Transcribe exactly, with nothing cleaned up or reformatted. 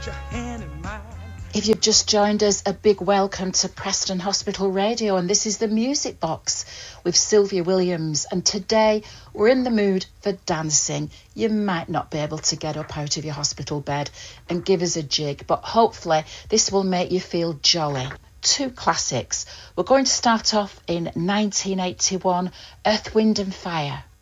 If you've just joined us, a big welcome to Preston Hospital Radio, and this is the Music Box with Sylvia Williams. And today we're in the mood for dancing. You might not be able to get up out of your hospital bed and give us a jig, but hopefully this will make you feel jolly. Two classics. We're going to start off in nineteen eighty-one, Earth, Wind and Fire.